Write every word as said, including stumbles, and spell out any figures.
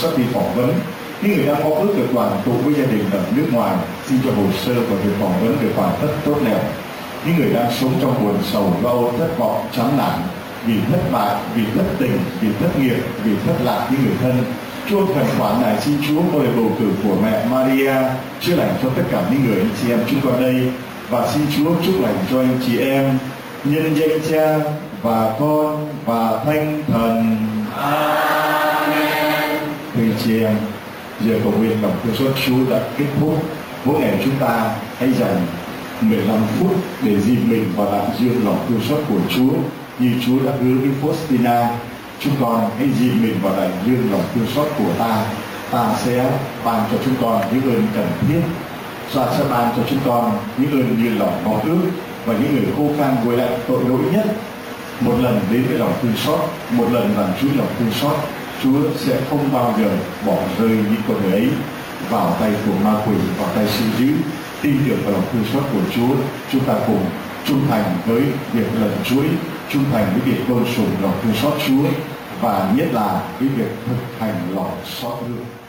sắp đi phỏng vấn. Những người đang mong ước được đoàn tụ với gia đình ở nước ngoài, xin cho hồ sơ và việc phỏng vấn được hoàn tất tốt đẹp. Những người đang sống trong buồn sầu lo âu, thất vọng, chán nản vì thất bại, vì thất tình, vì thất nghiệp, vì thất lạc với người thân, Chúa khẩn khoản này xin Chúa mời bầu cử của mẹ Maria chữa lành cho tất cả những người anh chị em chúng con đây, và xin Chúa chúc lành cho anh chị em nhân danh Cha và Con và Thánh Thần. Amen. Thưa anh chị em, giờ cầu nguyện lòng thương xót Chúa đã kết thúc. Mỗi ngày chúng ta hãy dành mười lăm phút để dìm mình vào đại dương lòng thương xót của Chúa, như Chúa đã hứa với Faustina. Chúng con hãy dìm mình vào đại dương lòng thương xót của ta. Ta sẽ ban cho chúng con những ơn cần thiết. Ta sẽ ban cho chúng con những ơn như lòng mong ước, và những người khô khan nguội lạnh tội lỗi nhất một lần đến với lòng thương xót, một lần làm Chúa lòng thương xót, Chúa sẽ không bao giờ bỏ rơi những con người ấy vào tay của ma quỷ, vào tay sự dữ. Tin tưởng vào lòng thương xót của Chúa, chúng ta cùng trung thành với việc lần chuỗi, trung thành với việc tôn sùng lòng thương xót Chúa, và nhất là cái việc thực hành lòng xót thương.